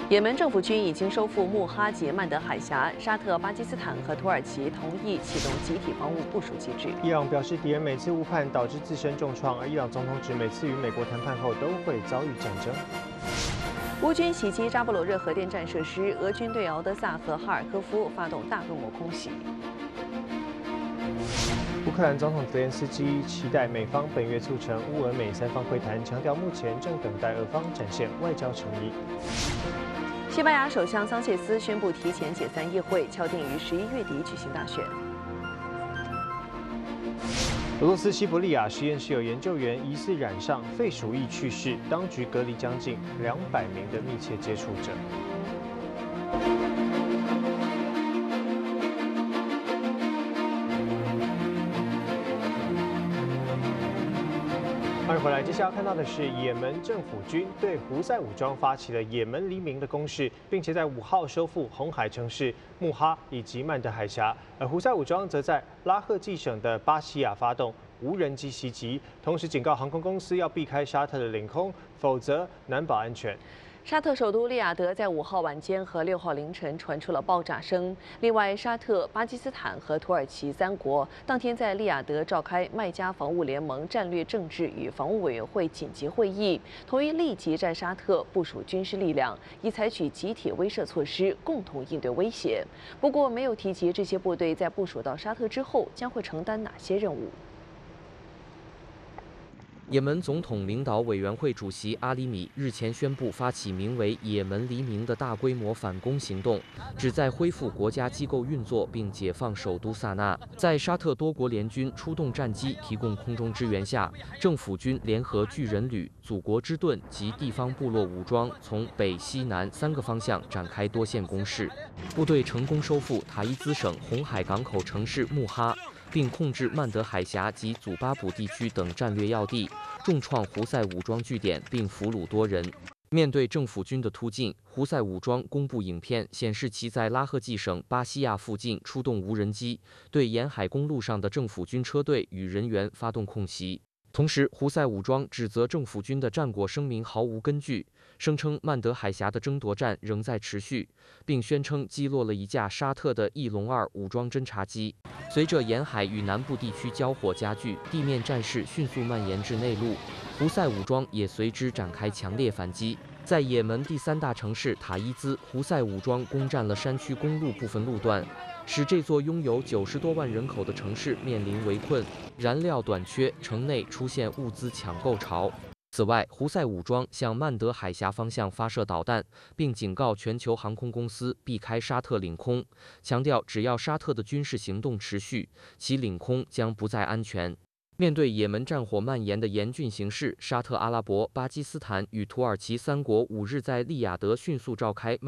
也门政府军已经收复穆哈及曼德海峡，沙特、巴基斯坦和土耳其同意启动集体防务部署机制。 伊朗表示，敌人每次误判导致自身重创，而伊朗总统指每次与美国谈判后都会遭遇战争。 乌军袭击扎波罗热核电站设施，俄军对敖德萨和哈尔科夫发动大规模空袭。 乌克兰总统泽连斯基期待美方本月促成乌俄美三方会谈，强调目前正等待俄方展现外交诚意。 西班牙首相桑切斯宣布提前解散议会，敲定于11月底举行大选。 俄罗斯西伯利亚实验室有研究员疑似染上肺鼠疫去世，当局隔离将近200名的密切接触者。欢迎回来，接下来看到的是也门政府军对胡塞武装发起了也门黎明的攻势，并且在5号收复红海城市穆哈以及曼德海峡，而胡塞武装则在拉赫季省的巴西亚发动无人机袭击，同时警告航空公司要避开沙特的领空，否则难保安全。 沙特首都利雅得在5号晚间和6号凌晨传出了爆炸声。另外，沙特、巴基斯坦和土耳其3国当天在利雅得召开麦加防务联盟战略政治与防务委员会紧急会议，同意立即在沙特部署军事力量，以采取集体威慑措施，共同应对威胁。不过，没有提及这些部队在部署到沙特之后将会承担哪些任务。 也门总统领导委员会主席阿里米日前宣布发起名为“也门黎明”的大规模反攻行动，旨在恢复国家机构运作并解放首都萨那。在沙特多国联军出动战机提供空中支援下，政府军联合巨人旅、祖国之盾及地方部落武装从北、西、南3个方向展开多线攻势。部队成功收复塔伊兹省红海港口城市穆哈，并控制曼德海峡及祖巴卜地区等战略要地，重创胡塞武装据点，并俘虏多人。面对政府军的突进，胡塞武装公布影片，显示其在拉赫季省巴西亚附近出动无人机，对沿海公路上的政府军车队与人员发动空袭。同时，胡塞武装指责政府军的战果声明毫无根据，声称曼德海峡的争夺战仍在持续，并宣称击落了一架沙特的翼龙2武装侦察机。随着沿海与南部地区交火加剧，地面战事迅速蔓延至内陆，胡塞武装也随之展开强烈反击。在也门第3大城市塔伊兹，胡塞武装攻占了山区公路部分路段，使这座拥有90多万人口的城市面临围困，燃料短缺，城内出现物资抢购潮。此外，胡塞武装向曼德海峡方向发射导弹，并警告全球航空公司避开沙特领空，强调只要沙特的军事行动持续，其领空将不再安全。面对也门战火蔓延的严峻形势，沙特阿拉伯、巴基斯坦与土耳其3国5日在利雅得迅速召开